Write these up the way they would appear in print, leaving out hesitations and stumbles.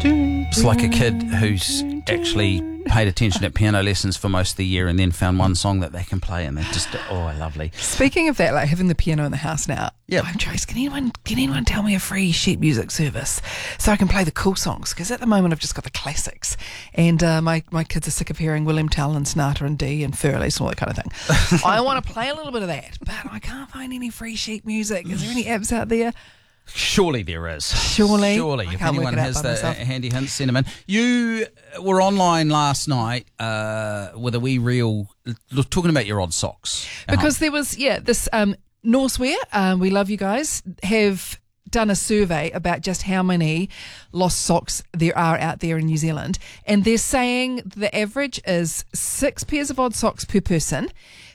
It's like a kid who's actually paid attention at piano lessons for most of the year and then found one song that they can play and they're just, lovely. Speaking of that, like having the piano in the house now, Yep. I'm curious, can anyone tell me a free sheet music service so I can play the cool songs? Because at the moment I've just got the classics and my kids are sick of hearing William Tell and Sonata and Dee and Furley's and all that kind of thing. I want to play a little bit of that, but I can't find any free sheet music. Is there any apps out there? Surely there is. Surely. If can't work anyone it out has by the myself. handy hints, send them in. You were online last night with a wee reel talking about your odd socks. Because there was, this Norsewear, we love you guys, have done a survey about just how many lost socks there are out there in New Zealand. And they're saying the average is 6 pairs of odd socks per person,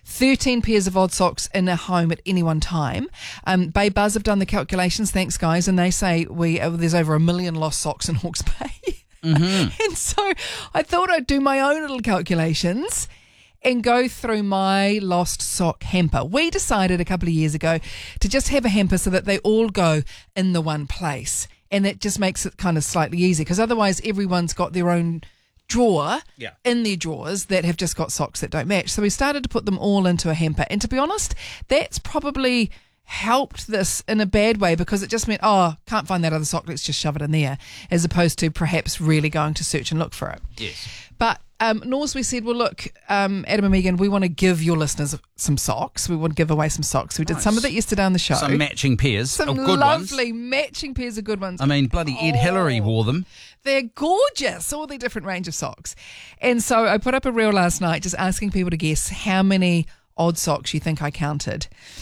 13 pairs of odd socks in a home at any one time. Bay Buzz have done the calculations, thanks guys, and they say there's over 1 million lost socks in Hawke's Bay. Mm-hmm. And so I thought I'd do my own little calculations and go through my lost sock hamper. We decided a couple of years ago to just have a hamper so that they all go in the one place. And it just makes it kind of slightly easier because otherwise everyone's got their own drawer in their drawers that have just got socks that don't match. So we started to put them all into a hamper. And to be honest, that's probably helped this in a bad way because it just meant, can't find that other sock, let's just shove it in there, as opposed to perhaps really going to search and look for it. Yes. But Nors, we said, well, look, Adam and Megan, we want to give your listeners some socks. We want to give away some socks. We did some of that yesterday on the show. Some matching pairs. Some good lovely ones. matching pairs of good ones. I mean, bloody Ed Hillary wore them. They're gorgeous, all the different range of socks. And so I put up a reel last night just asking people to guess how many odd socks you think I counted.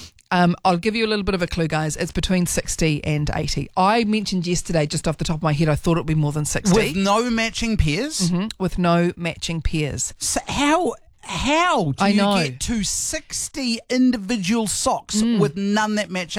I'll give you a little bit of a clue, guys. It's between 60 and 80. I mentioned yesterday, just off the top of my head, I thought it would be more than 60. With no matching pairs? Mm-hmm, with no matching pairs. So how do you get to 60 individual socks with none that match